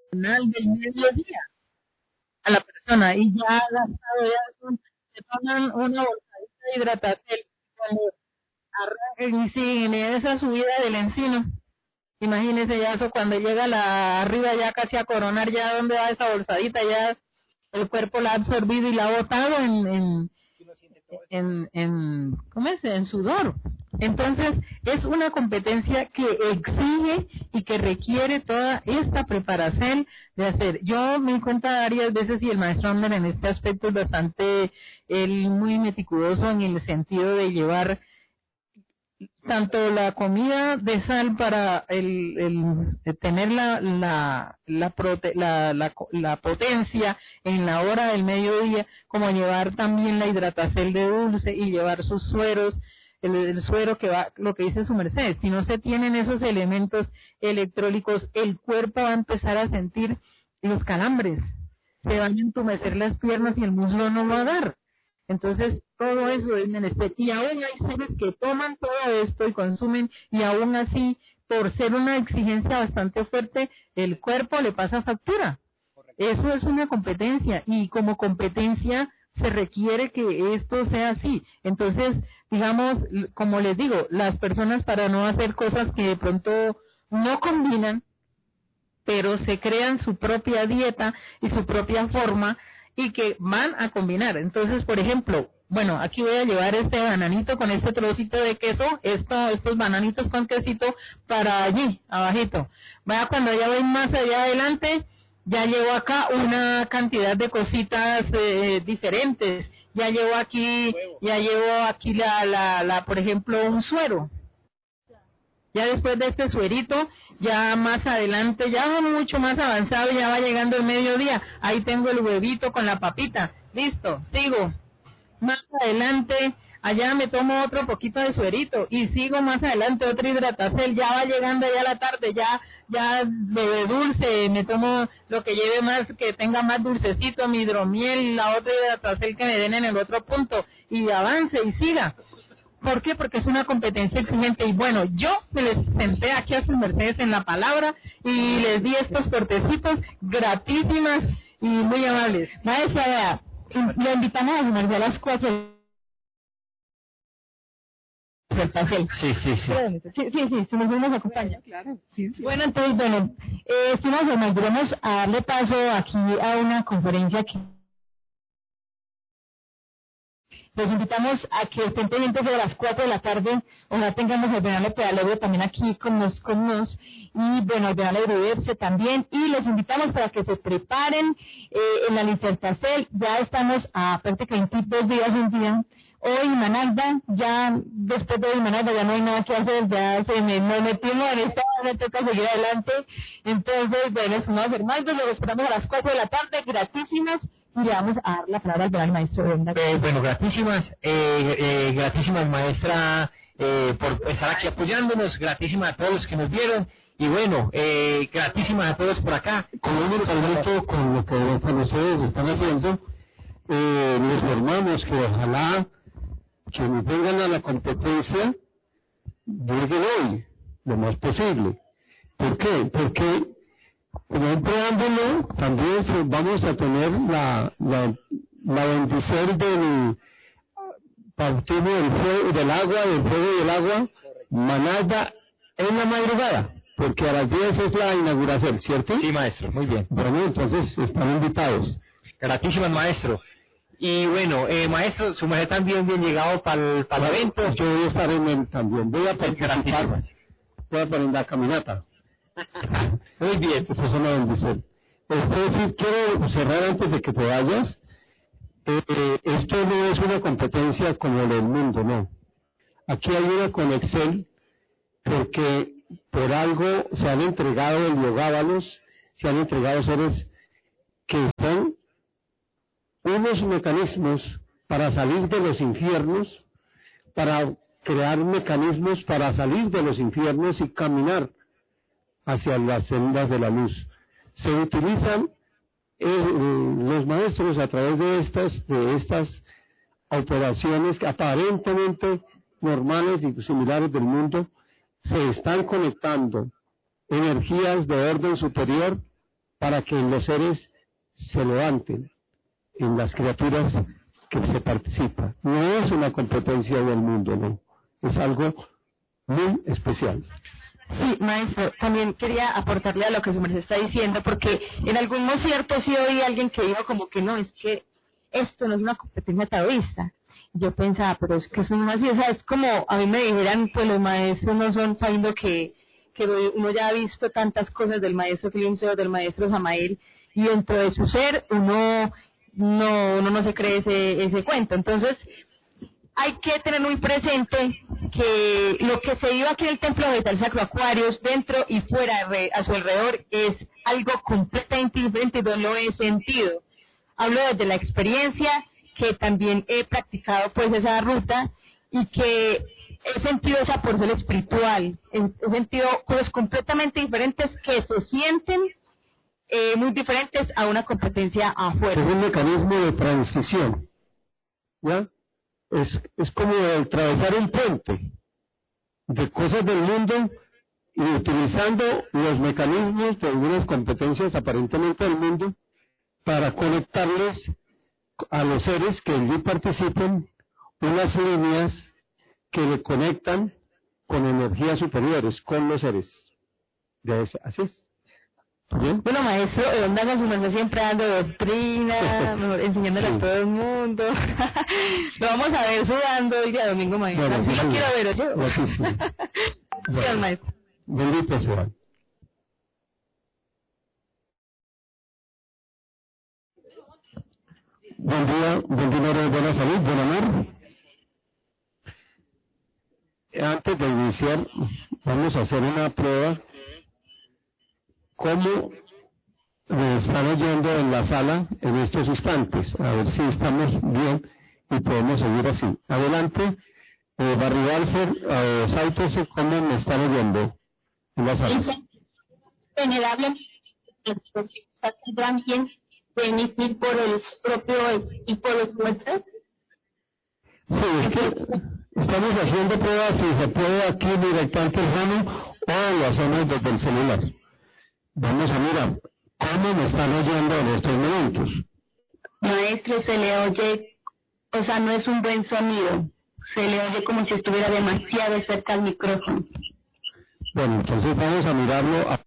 final del mediodía a la persona y ya ha gastado, se toman una bolsadita de hidratatel cuando arranquen y siguen en esa subida del encino. Imagínese ya eso cuando llega arriba ya casi a coronar, ya donde va esa bolsadita, ya el cuerpo la ha absorbido y la ha botado ¿cómo es? En sudor. Entonces, es una competencia que exige y que requiere toda esta preparación de hacer. Yo me di cuenta varias veces y el maestro Amner en este aspecto es bastante, él muy meticuloso en el sentido de llevar tanto la comida de sal para tener la potencia en la hora del mediodía, como llevar también la hidratacel de dulce y llevar sus sueros, el suero que va, lo que dice su merced, si no se tienen esos elementos electrólicos, el cuerpo va a empezar a sentir los calambres, se van a entumecer las piernas y el muslo no va a dar. Entonces, todo eso es menester. Y aún hay seres que toman todo esto y consumen, y aún así, por ser una exigencia bastante fuerte, el cuerpo le pasa factura. Eso es una competencia, y como competencia se requiere que esto sea así. Entonces, digamos, como les digo, las personas para no hacer cosas que de pronto no combinan, pero se crean su propia dieta y su propia forma, y que van a combinar. Entonces, por ejemplo, bueno, aquí voy a llevar este bananito con este trocito de queso, estos bananitos con quesito para allí, abajito. Vaya, cuando ya voy más allá adelante, ya llevo acá una cantidad de cositas diferentes. Ya llevo aquí por ejemplo, un suero. Ya después de este suerito, ya más adelante, ya mucho más avanzado, ya va llegando el mediodía. Ahí tengo el huevito con la papita. Listo, sigo. Más adelante, allá me tomo otro poquito de suerito y sigo más adelante otra hidratacel. Ya va llegando ya la tarde, ya lo de dulce, me tomo lo que lleve más, que tenga más dulcecito, mi hidromiel, la otra hidratacel que me den en el otro punto, y avance y siga. ¿Por qué? Porque es una competencia exigente. Y bueno, yo me les senté aquí a sus mercedes en la palabra y les di estos cortecitos gratísimas y muy amables. Maestra, lo invitamos a comer a las 4 del pastel. Sí. Sí, si nos acompaña. Claro. Sí. Bueno, entonces, si nos vamos a darle paso aquí a una conferencia que los invitamos a que estén pendientes de las 4 de la tarde. Ojalá tengamos al Bernal Pedalero también aquí con nos, y bueno, al Bernal Euroverse también. Y los invitamos para que se preparen en la Licertacel. Ya estamos a prácticamente 2 días, un día. Hoy Managda, ya después de hoy Managda ya no hay nada que hacer, ya nos metimos en esta, me toca seguir adelante. Entonces, bueno, eso no va a ser más, los esperamos a las 4 de la tarde, gratísimas. Y le vamos a dar la palabra al gran maestro Brenda. Bueno, gratísimas maestra, por estar aquí apoyándonos, gratísimas a todos los que nos vieron, y bueno, gratísimas a todos por acá. Comunes mucho con lo que ustedes están haciendo, les informamos que ojalá que nos vengan a la competencia, lleguen hoy, lo más posible. ¿Por qué? Porque como un preámbulo, también vamos a tener la bendición del bautismo del fuego y del agua, Managda en la madrugada, porque a las 10 es la inauguración, ¿cierto? Sí, maestro, muy bien. Bueno, entonces están invitados. Gratísimas, maestro. Y bueno, maestro, su merced también bien llegado para el evento. Yo voy a estar en él también, voy a participar, voy a poner la caminata. Muy bien. Esto es una bendición. Sí, quiero cerrar antes de que te vayas. Esto no es una competencia como en el mundo, no. Aquí hay una con Excel, porque por algo se han entregado heliogábalos, se han entregado seres que son unos mecanismos para salir de los infiernos, para crear mecanismos para salir de los infiernos y caminar hacia las sendas de la luz. Se utilizan los maestros a través de estas operaciones que aparentemente normales y similares del mundo, se están conectando energías de orden superior para que en los seres se levanten, en las criaturas que se participa. No es una competencia del mundo, no. Es algo muy especial. Sí, maestro, también quería aportarle a lo que su merced está diciendo, porque en algún concierto sí oí a alguien que dijo como que no, es que esto no es una competencia taoísta. Yo pensaba, pero es que eso no es así, o sea, es como a mí me dijeran, pues los maestros no son, sabiendo que uno ya ha visto tantas cosas del maestro Clincio, del maestro Samael, y dentro de su ser uno no se cree ese cuento. Entonces, hay que tener muy presente que lo que se vive aquí en el Templo Vegetal Sacro Aquarius, dentro y fuera, a su alrededor, es algo completamente diferente, no lo he sentido. Hablo desde la experiencia, que también he practicado pues esa ruta, y que he sentido esa porción espiritual, he sentido cosas completamente diferentes que se sienten muy diferentes a una competencia afuera. Es un mecanismo de transición, ¿ya? Es como atravesar un puente de cosas del mundo y utilizando los mecanismos de algunas competencias aparentemente del mundo para conectarles a los seres que allí participen unas líneas que le conectan con energías superiores, con los seres. Así es. ¿Bien? Bueno, maestro, ¿dónde haga su merced siempre dando doctrina, enseñándole a todo el mundo? Lo vamos a ver sudando hoy día domingo, maestro. Bueno, sí, lo quiero ver, yo. Bueno, maestro. Bendito sea. Buen día, buen dinero, buena salud, buen amor. Antes de iniciar, vamos a hacer una prueba. ¿Cómo me están oyendo en la sala en estos instantes? A ver si estamos bien y podemos seguir así. Adelante, Barribalser, Saitos, ¿cómo me están oyendo en la sala? Venerable, las posibilidades tendrán bien de emitir por el propio equipo de fuerzas. Sí, es que estamos haciendo pruebas si se puede aquí directamente el ramo o lo hacemos desde el celular. Vamos a mirar cómo me están oyendo en estos momentos. Maestro, se le oye, o sea, no es un buen sonido. Se le oye como si estuviera demasiado cerca al micrófono. Bueno, entonces vamos a mirarlo.